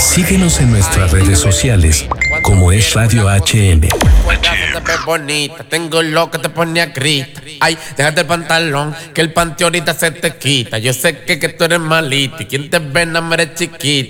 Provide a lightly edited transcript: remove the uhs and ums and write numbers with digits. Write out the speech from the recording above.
Síguenos en nuestras redes sociales como es Radio HM. Bonita, tengo lo que te pone a grita. Ay, déjate el pantalón, que el panty ahorita se te quita. Yo sé que tú eres malita y quien te ve no me eres chiquita.